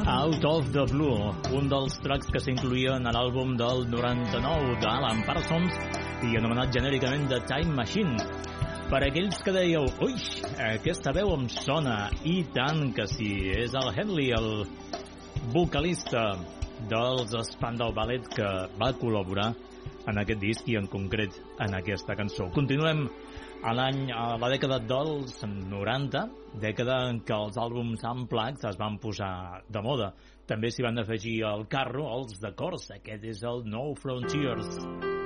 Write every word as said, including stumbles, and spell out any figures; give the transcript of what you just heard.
Out of the Blue, un dels tracks que s'incluïa en l'àlbum del noranta-nou d'Alan Parsons i anomenat genèricament The Time Machine. Per aquells que dèieu, ui, aquesta veu em sona, i tant que sí, és el Henley, el vocalista dels Spandau Ballet, que va col·laborar en aquest disc i en concret en aquesta cançó. Continuem a l'any, a la dècada dels noranta, dècada en què els àlbums Unplugged es van posar de moda. També s'hi van afegir al carro els de Corrs. Aquest és el No Frontiers.